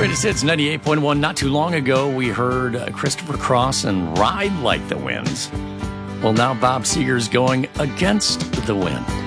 Greatest Hits 98.1. Not too long ago, we heard Christopher Cross and Ride Like the Winds. Well, now Bob Seger's going against the wind.